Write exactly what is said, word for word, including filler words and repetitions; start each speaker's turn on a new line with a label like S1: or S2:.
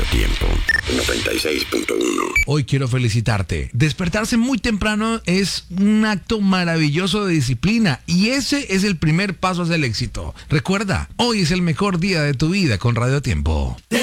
S1: Tiempo, noventa y seis punto uno.
S2: Hoy quiero felicitarte. Despertarse muy temprano es un acto maravilloso de disciplina y ese es el primer paso hacia el éxito. Recuerda, hoy es el mejor día de tu vida con Radio Tiempo.